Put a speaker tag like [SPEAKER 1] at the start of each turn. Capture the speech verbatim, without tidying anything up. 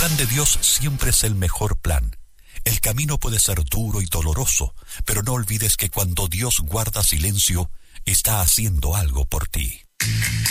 [SPEAKER 1] plan de Dios siempre es el mejor plan. El camino puede ser duro y doloroso, pero no olvides que cuando Dios guarda silencio, está haciendo algo por ti.